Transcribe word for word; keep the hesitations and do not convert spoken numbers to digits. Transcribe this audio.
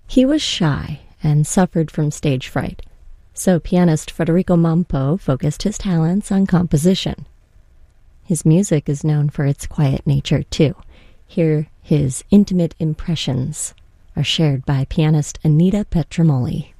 He was shy and suffered from stage fright, so pianist Federico Mampo focused his talents on composition. His music is known for its quiet nature, too. Here, his intimate impressions are shared by pianist Anita Petromoli.